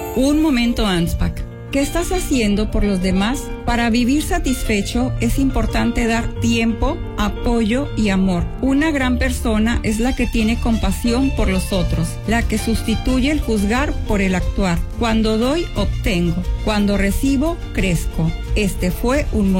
Un momento, Anspach. ¿Qué estás haciendo por los demás? Para vivir satisfecho es importante dar tiempo, apoyo y amor. Una gran persona es la que tiene compasión por los otros, la que sustituye el juzgar por el actuar. Cuando doy, obtengo. Cuando recibo, crezco. Este fue un